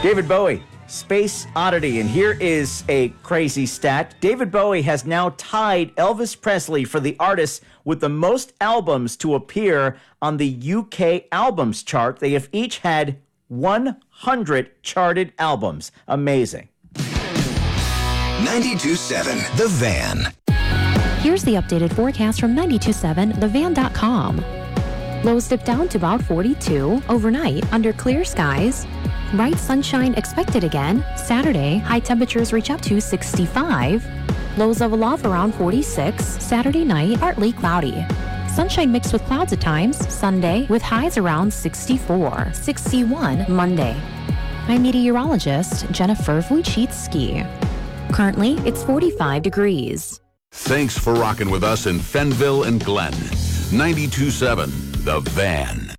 David Bowie, Space Oddity. And here is a crazy stat. David Bowie has now tied Elvis Presley for the artist with the most albums to appear on the UK albums chart. They have each had 100 charted albums. Amazing. 92.7 The Van. Here's the updated forecast from 92.7thevan.com. Lows dip down to about 42 overnight under clear skies. Bright sunshine expected again. Saturday, high temperatures reach up to 65. Lows level off around 46. Saturday night, partly cloudy. Sunshine mixed with clouds at times. Sunday, with highs around 64. 61 Monday. I'm meteorologist Jennifer Wojcicki. Currently, it's 45 degrees. Thanks for rocking with us in Fenville and Glen. 92.7 The Van.